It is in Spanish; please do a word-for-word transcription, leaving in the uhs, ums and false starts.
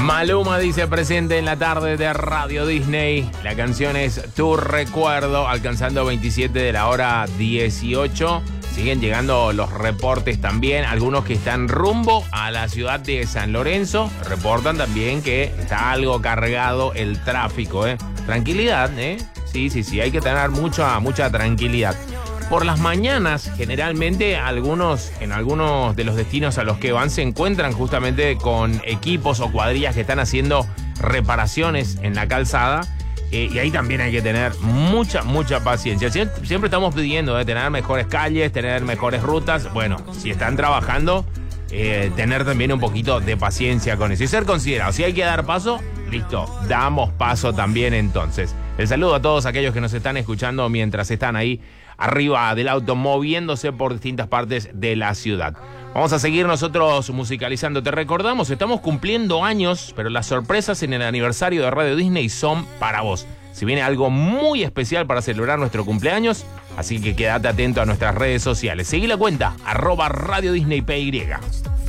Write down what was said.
Maluma dice presente en la tarde de Radio Disney. La canción es Tu Recuerdo, alcanzando veintisiete de la hora dieciocho. Siguen llegando los reportes también, algunos que están rumbo a la ciudad de San Lorenzo. Reportan también que está algo cargado el tráfico, ¿eh? Tranquilidad, ¿eh? Sí, sí, sí, hay que tener mucha, mucha tranquilidad. Por las mañanas, generalmente, algunos, en algunos de los destinos a los que van se encuentran justamente con equipos o cuadrillas que están haciendo reparaciones en la calzada. Eh, y ahí también hay que tener mucha, mucha paciencia. Siempre, siempre estamos pidiendo eh, tener mejores calles, tener mejores rutas. Bueno, si están trabajando, eh, tener también un poquito de paciencia con eso. Y ser considerados. Si hay que dar paso, listo, damos paso también entonces. El saludo a todos aquellos que nos están escuchando mientras están ahí arriba del auto, moviéndose por distintas partes de la ciudad. Vamos a seguir nosotros musicalizando. Te recordamos, estamos cumpliendo años, pero las sorpresas en el aniversario de Radio Disney son para vos. Si viene algo muy especial para celebrar nuestro cumpleaños, así que quédate atento a nuestras redes sociales. Seguí la cuenta, arroba Radio Disney P Y.